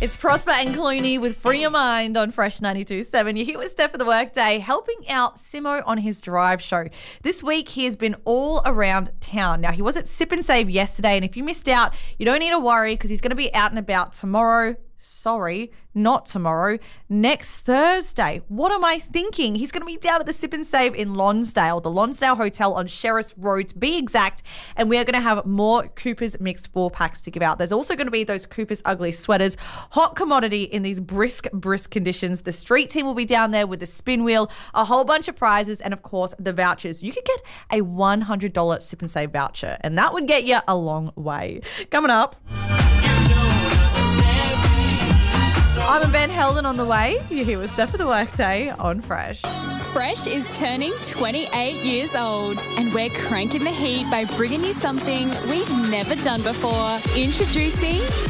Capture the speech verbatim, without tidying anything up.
It's Prosper and Clooney with Free Your Mind on Fresh ninety-two point seven. You're here with Steph for the workday, helping out Simo on his drive show. This week, he has been all around town. Now, he was at Sip and Save yesterday, and if you missed out, you don't need to worry because he's going to be out and about tomorrow. Sorry, not tomorrow. Next Thursday. What am I thinking? He's going to be down at the Sip and Save in Lonsdale, the Lonsdale Hotel on Sheriff's Road to be exact. And we are going to have more Cooper's mixed four packs to give out. There's also going to be those Cooper's ugly sweaters, hot commodity in these brisk, brisk conditions. The street team will be down there with the spin wheel, a whole bunch of prizes, and of course the vouchers. You could get a one hundred dollars Sip and Save voucher, and that would get you a long way. Coming up, I'm Ben Heldon on the way. You're here with Steph for the workday on Fresh. Fresh is turning twenty-eight years old, and we're cranking the heat by bringing you something we've never done before. Introducing